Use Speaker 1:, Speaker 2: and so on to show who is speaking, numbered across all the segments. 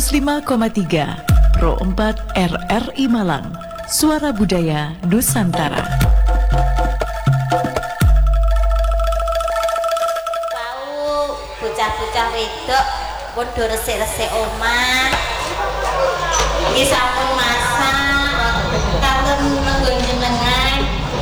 Speaker 1: 105,3 Pro 4 RRI Malang, Suara Budaya Nusantara.
Speaker 2: Bau bocah-bocah wedok pun do resik-resik omah. Iki sampun masak, kangen nunggu jenengan.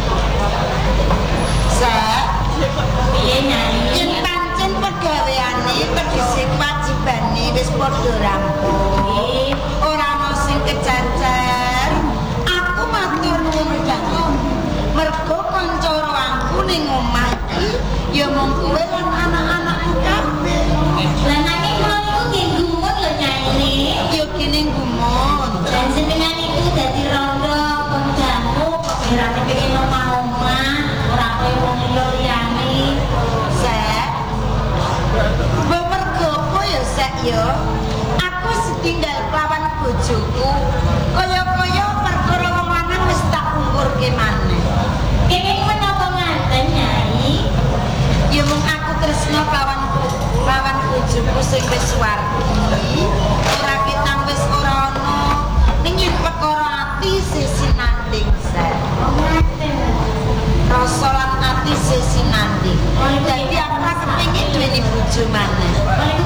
Speaker 2: Piye nyanyi?
Speaker 3: Yen pancen pegaweane tegese kewajibane wis padha rampung. Ora ana sing kecacar. Aku matur nuwun banget. Mergo kanca roangku ning omah iki ya mung kowe lan anak-anakmu kabeh.
Speaker 2: Lah nanging kula niku nggih gumun lho nyanyi.
Speaker 3: Ya kene gumun.
Speaker 2: Dan jenengan iku dadi rondo pengjamu kok ora kepengin omah-omah, ora koyo wong liyane.
Speaker 3: Sek. Mergo apa ya Sek ya? Aku setinggal kelawan bojoku. Kaya-kaya perkara wong lanang wis tak umurke maneh.
Speaker 2: Kenging menapa ngaten Nyai?
Speaker 3: Ya mung aku tresna kelawan bojoku sing wis suwargi. Ora ketang wis ora ana. Ning yen perkara ati sesinanding Sek. Rasa lan ati sesinanding. Dadi aku ora kepengin duweni bojo maneh.